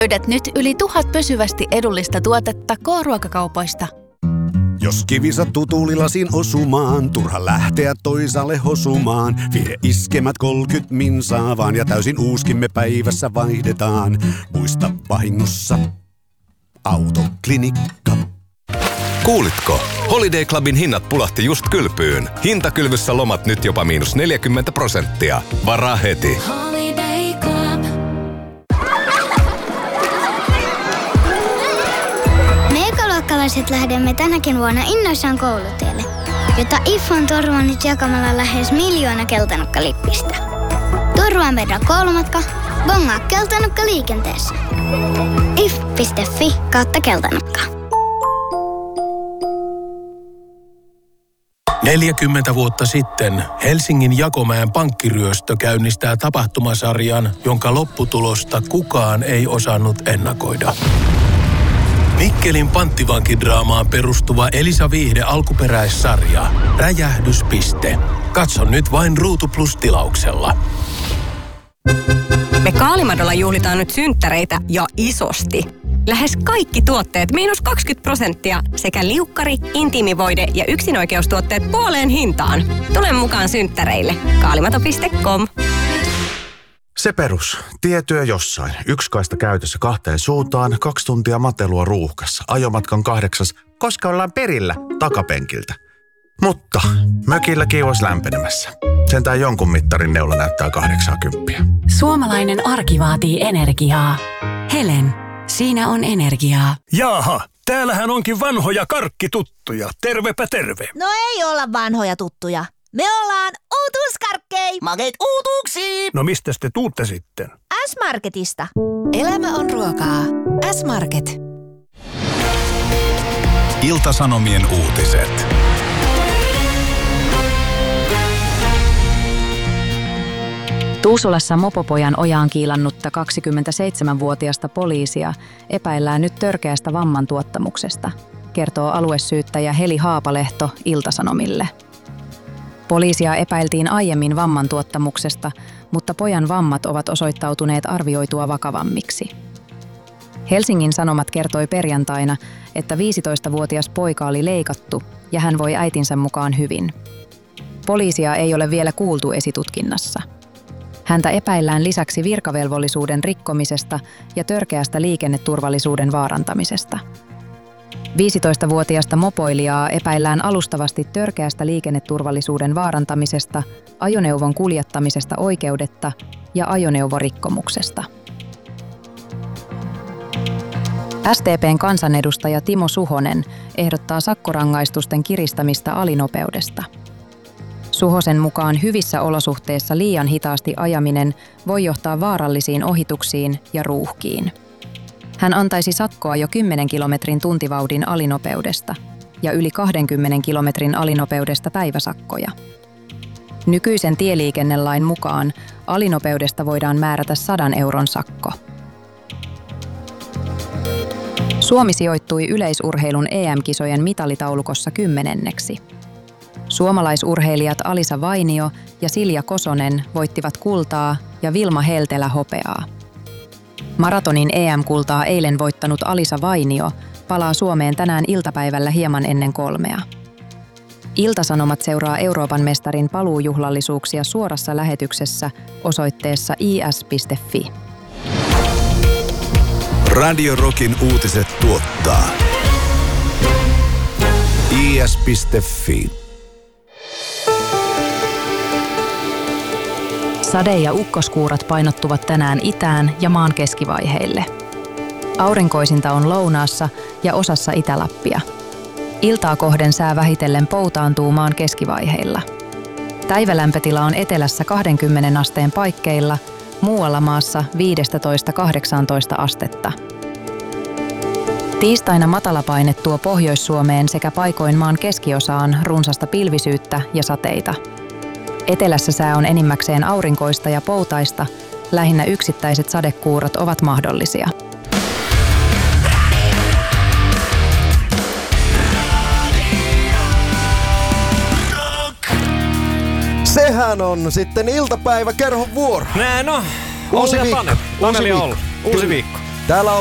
Löydät nyt yli 1000 pysyvästi edullista tuotetta K-ruokakaupoista. Jos kivi sattuu tuulilasin osumaan, turha lähteä toisaalle hosumaan. Vie iskemät 30 minsaa vaan ja täysin uuskin me päivässä vaihdetaan. Muista vahingossa Autoklinikka. Kuulitko? Holiday Clubin hinnat pulahti just kylpyyn. Hintakylvyssä lomat nyt jopa -40%. Varaa heti. Holiday Club. Me ekaluokkalaiset lähdemme tänäkin vuonna innoissaan koulutielle, jota IF on turvannut jakamalla lähes 1 miljoona keltanokkalippistä. Turvaa meidän koulumatka, bongaa keltanokka liikenteessä. if.fi/keltanokka. 40 vuotta sitten Helsingin Jakomäen pankkiryöstö käynnistää tapahtumasarjan, jonka lopputulosta kukaan ei osannut ennakoida. Mikkelin panttivankidraamaan perustuva Elisa Viihde alkuperäissarja Räjähdyspiste. Katso nyt vain Ruutu Plus-tilauksella. Me Kaalimadolla juhlitaan nyt synttäreitä ja isosti. Lähes kaikki tuotteet -20% sekä liukkari, intiimivoide ja yksinoikeustuotteet puoleen hintaan. Tule mukaan synttäreille. Kaalimato.com. Se perus. Tietyö jossain. 1 kaista käytössä 2 suuntaan, 2 tuntia matelua ruuhkassa. Ajomatkan 8, koska ollaan perillä takapenkiltä. Mutta mökillä kiuas lämpenemässä. Sentään jonkun mittarin neula näyttää 80. Suomalainen arki vaatii energiaa. Helen, siinä on energiaa. Jaaha, täällähän onkin vanhoja karkkituttuja. Tervepä terve. No ei olla vanhoja tuttuja. Me ollaan uutuuskarkkei. Makeet uutuuksiin. No mistä te tuutte sitten? S-Marketista. Elämä on ruokaa. S-Market. Ilta-Sanomien uutiset. Tuusulassa mopopojan ojaan kiilannutta 27-vuotiasta poliisia epäillään nyt törkeästä vammantuottamuksesta, kertoo aluesyyttäjä Heli Haapalehto Ilta-Sanomille. Poliisia epäiltiin aiemmin vammantuottamuksesta, mutta pojan vammat ovat osoittautuneet arvioitua vakavammiksi. Helsingin Sanomat kertoi perjantaina, että 15-vuotias poika oli leikattu ja hän voi äitinsä mukaan hyvin. Poliisia ei ole vielä kuultu esitutkinnassa. Häntä epäillään lisäksi virkavelvollisuuden rikkomisesta ja törkeästä liikenneturvallisuuden vaarantamisesta. 15-vuotiasta mopoilijaa epäillään alustavasti törkeästä liikenneturvallisuuden vaarantamisesta, ajoneuvon kuljettamisesta oikeudetta ja ajoneuvorikkomuksesta. SDP:n kansanedustaja Timo Suhonen ehdottaa sakkorangaistusten kiristämistä alinopeudesta. Suhosen mukaan hyvissä olosuhteissa liian hitaasti ajaminen voi johtaa vaarallisiin ohituksiin ja ruuhkiin. Hän antaisi sakkoa jo 10 kilometrin tuntivauhdin alinopeudesta ja yli 20 kilometrin alinopeudesta päiväsakkoja. Nykyisen tieliikennelain mukaan alinopeudesta voidaan määrätä 100 euron sakko. Suomi sijoittui yleisurheilun EM-kisojen mitalitaulukossa 10. Suomalaisurheilijat Alisa Vainio ja Silja Kosonen voittivat kultaa ja Vilma Heltelä hopeaa. Maratonin EM-kultaa eilen voittanut Alisa Vainio palaa Suomeen tänään iltapäivällä hieman ennen 3. Ilta-Sanomat seuraa Euroopan mestarin paluujuhlallisuuksia suorassa lähetyksessä osoitteessa is.fi. Radio Rockin uutiset tuottaa is.fi. Sade- ja ukkoskuurat painottuvat tänään itään ja maan keskivaiheille. Aurinkoisinta on lounaassa ja osassa Itä-Lappia. Iltaa kohden sää vähitellen poutaantuu maan keskivaiheilla. Päivälämpötila on etelässä 20 asteen paikkeilla, muualla maassa 15–18 astetta. Tiistaina matalapaine tuo Pohjois-Suomeen sekä paikoin maan keskiosaan runsasta pilvisyyttä ja sateita. Etelässä sää on enimmäkseen aurinkoista ja poutaista, lähinnä yksittäiset sadekuurot ovat mahdollisia. Sehän on sitten iltapäiväkerhon vuoro. Näin on. Uusi Olli ja viikko. Taneli on ollut. Uusi viikko. Täällä